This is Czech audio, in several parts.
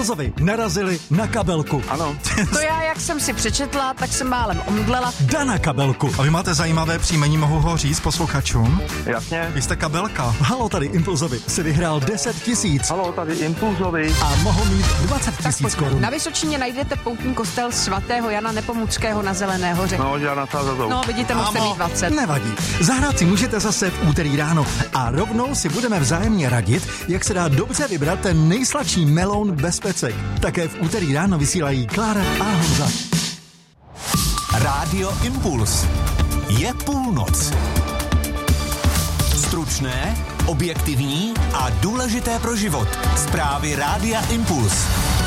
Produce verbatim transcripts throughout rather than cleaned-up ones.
Impulzovi narazili na kabelku. Ano. To já, jak jsem si přečetla, tak jsem málem omdlela. Dana Kabelku. A vy máte zajímavé příjmení, mohu ho říct posluchačům? Jasně. Vy jste Kabelka. Halo, tady Impulzovi si vyhrál deset tisíc Halo, tady Impulzovi. a mohl mít dvacet tisíc korun. Na Vysočině najdete poutní kostel svatého Jana Nepomuckého na Zelené hoře. No, že já nasázadou. No, vidíte, musíte mít dvacet. Nevadí. Zahrát si můžete zase v úterý ráno a rovnou si budeme vzájemně radit, jak se dá dobře vybrat ten nejsladší meloun bez pecek. Také v úterý ráno vysílají Klára a Honza. Rádio Impuls. Je půlnoc. Stručné, objektivní a důležité pro život. Zprávy Rádia Impuls.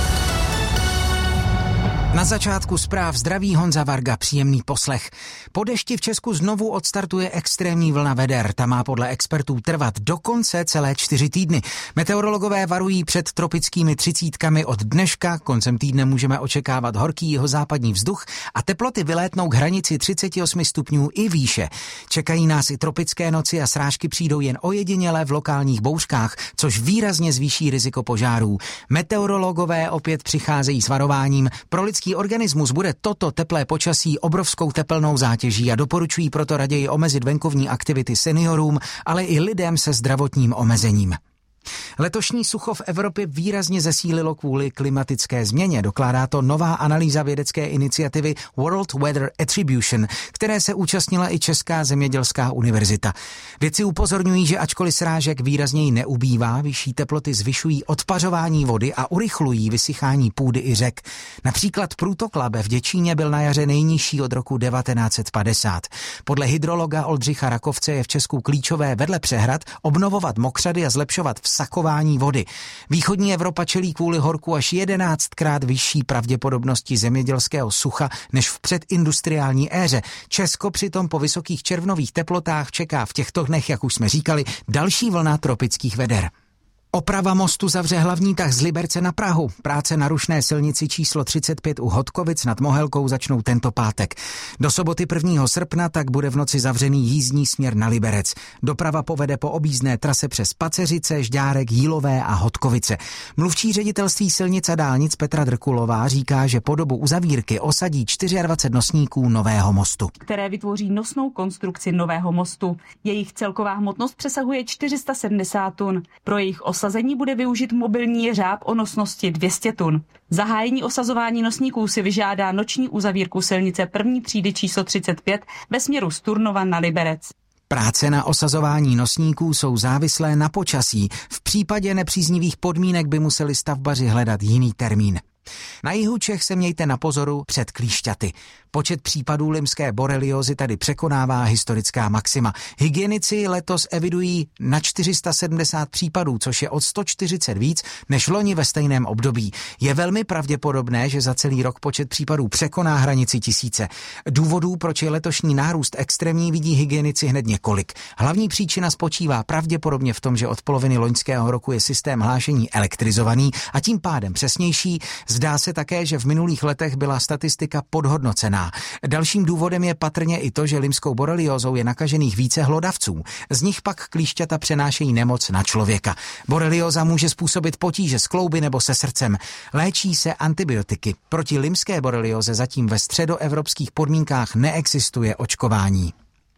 Na začátku zpráv zdraví Honza Varga, příjemný poslech. Po dešti v Česku znovu odstartuje extrémní vlna veder. Ta má podle expertů trvat dokonce celé čtyři týdny. Meteorologové varují před tropickými třicítkami od dneška. Koncem týdne můžeme očekávat horký jihozápadní vzduch a teploty vylétnou k hranici třicet osm stupňů i výše. Čekají nás i tropické noci a srážky přijdou jen ojediněle v lokálních bouřkách, což výrazně zvýší riziko požárů. Meteorologové opět přicházejí s varováním. Pro lidský organismus bude toto teplé počasí obrovskou tepelnou zátěží a doporučují proto raději omezit venkovní aktivity seniorům, ale i lidem se zdravotním omezením. Letošní sucho v Evropě výrazně zesílilo kvůli klimatické změně, dokládá to nová analýza vědecké iniciativy World Weather Attribution, které se účastnila i Česká zemědělská univerzita. Vědci upozorňují, že ačkoliv srážek výrazněji neubývá, vyšší teploty zvyšují odpařování vody a urychlují vysychání půdy i řek. Například průtok Labe v Děčíně byl na jaře nejnižší od roku devatenáct set padesát. Podle hydrologa Oldřicha Rakovce je v Česku klíčové vedle přehrad obnovovat mokřady a zlepšovat vsakování vody. Východní Evropa čelí kvůli horku až jedenáctkrát vyšší pravděpodobnosti zemědělského sucha než v předindustriální éře. Česko přitom po vysokých červnových teplotách čeká v těchto dnech, jak už jsme říkali, další vlna tropických veder. Oprava mostu zavře hlavní tah z Liberce na Prahu. Práce na rušné silnici číslo třicet pět u Hodkovic nad Mohelkou začnou tento pátek. Do soboty prvního srpna tak bude v noci zavřený jízdní směr na Liberec. Doprava povede po objízdné trase přes Paceřice, Žďárek, Jílové a Hodkovice. Mluvčí ředitelství silnic a dálnic Petra Drkulová říká, že po dobu uzavírky osadí dvacet čtyři nosníků nového mostu, které vytvoří nosnou konstrukci nového mostu. Jejich celková hmotnost přesahuje čtyři sta sedmdesát tun. Pro jejich osazení bude využit mobilní jeřáb o nosnosti dvě stě tun. Zahájení osazování nosníků si vyžádá noční uzavírku silnice první třídy číslo třicet pět ve směru z Turnova na Liberec. Práce na osazování nosníků jsou závislé na počasí. V případě nepříznivých podmínek by museli stavbaři hledat jiný termín. Na jihu Čech se mějte na pozoru před klíšťaty. Počet případů limské boreliozy tady překonává historická maxima. Hygienici letos evidují na čtyři sta sedmdesát případů, což je o sto čtyřicet víc než loni ve stejném období. Je velmi pravděpodobné, že za celý rok počet případů překoná hranici tisíce. Důvodů, proč je letošní nárůst extrémní, vidí hygienici hned několik. Hlavní příčina spočívá pravděpodobně v tom, že od poloviny loňského roku je systém hlášení elektrizovaný a tím pádem přesnější. Zdá se také, že v minulých letech byla statistika podhodnocená. Dalším důvodem je patrně i to, že limskou boreliózou je nakažených více hlodavců. Z nich pak klíšťata přenášejí nemoc na člověka. Borelióza může způsobit potíže s klouby nebo se srdcem. Léčí se antibiotiky. Proti limské borelióze zatím ve středoevropských podmínkách neexistuje očkování.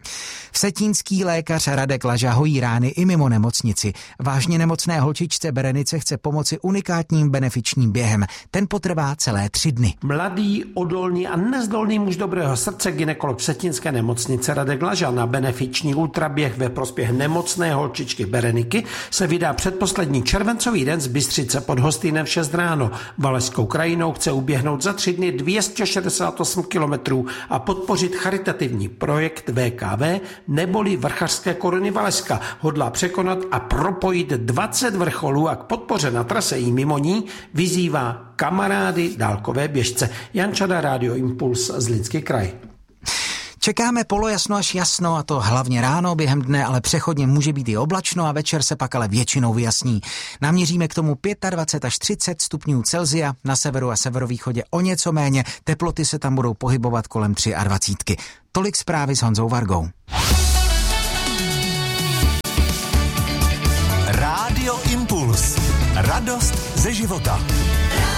Vsetínský lékař Radek Laža hojí rány i mimo nemocnici. Vážně nemocné holčičce Berenice chce pomoci unikátním benefičním během. Ten potrvá celé tři dny. Mladý, odolný a nezdolný muž dobrého srdce, gynekolog Vsetínské nemocnice Radek Laža na benefiční ultraběh ve prospěch nemocné holčičky Bereniky se vydá předposlední červencový den z Bystřice pod Hostýnem v šest ráno. Valašskou krajinou chce uběhnout za tři dny dvě stě šedesát osm kilometrů a podpořit charitativní projekt V K V neboli Vrchařské koruny Valašska. Hodlá překonat a propojit dvacet vrcholů a k podpoře na trase i mimo ní vyzývá kamarády dálkové běžce. Jan Čada, Rádio Impuls, Zlínský kraj. Čekáme polojasno až jasno, a to hlavně ráno, během dne ale přechodně může být i oblačno a večer se pak ale většinou vyjasní. Naměříme k tomu dvacet pět až třicet stupňů Celsia, na severu a severovýchodě o něco méně, teploty se tam budou pohybovat kolem dvacet tři. Tolik zprávy s Honzou Vargou. Rádio Impuls. Radost ze života.